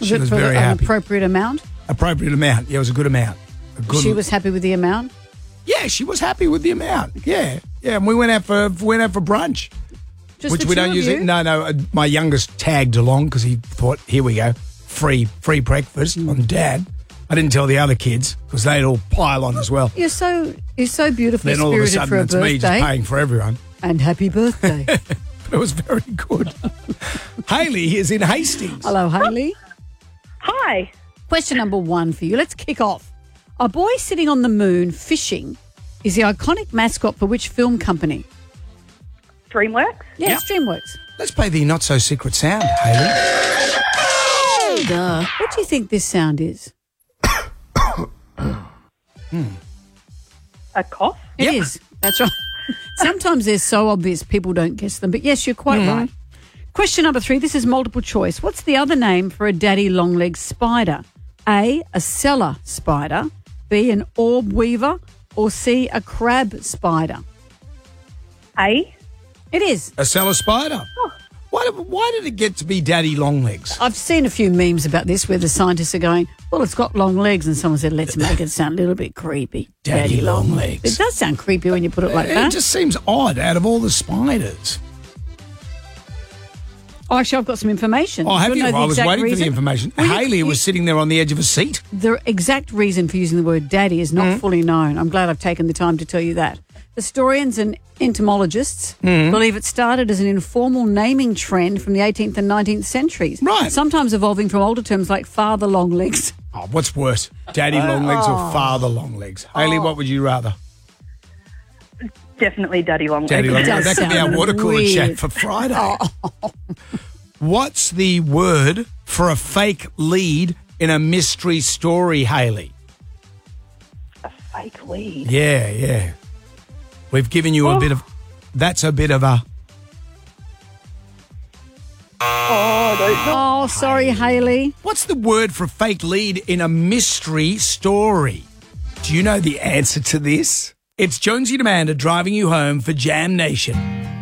She was very an happy. appropriate amount? Appropriate amount. Yeah, it was a good amount. She was happy with the amount? Yeah, she was happy with the amount. Yeah. Yeah, and we went out for brunch. Just which the we two don't of use you? it. No, my youngest tagged along because he thought, here we go, free breakfast on Dad. I didn't tell the other kids because they'd all pile on as well. You're so beautifully Then all of a spirited sudden for a it's me just birthday. paying for everyone. And happy birthday. But it was very good. Hayley is in Hastings. Hello, Hayley. Hi. Question number 1 for you. Let's kick off. A boy sitting on the moon fishing is the iconic mascot for which film company? DreamWorks? Yeah, it's DreamWorks. Let's play the not-so-secret sound, Hayley. Duh. What do you think this sound is? A cough? It is. That's right. Sometimes they're so obvious people don't guess them. But yes, you're quite right. Question number 3. This is multiple choice. What's the other name for a daddy long-legged spider? A cellar spider. B, an orb weaver. Or C, a crab spider? A? It is. A cellar spider. Why did it get to be daddy long legs? I've seen a few memes about this where the scientists are going, well, it's got long legs, and someone said, let's make it sound a little bit creepy. Daddy long legs. It does sound creepy when you put it like It that. just seems odd out of all the spiders. Oh, actually, I've got some information. Oh, have Do you? know the I was exact waiting for reason? the information. Well, Hayley was sitting there on the edge of a seat. The exact reason for using the word daddy is not fully known. I'm glad I've taken the time to tell you that. Historians and entomologists believe it started as an informal naming trend from the 18th and 19th centuries. Right. Sometimes evolving from older terms like father long legs. Oh, what's worse, daddy long legs or father long legs? Hayley, what would you rather? Definitely Daddy Long Daddy Legs. long does legs. That could be our sound water cooler weird. chat for Friday. What's the word for a fake lead in a mystery story, Hayley? A fake lead. Yeah. We've given you a bit of... That's a bit of a... Oh, sorry, Hayley. What's the word for a fake lead in a mystery story? Do you know the answer to this? It's Jonesy and Amanda driving you home for Jam Nation.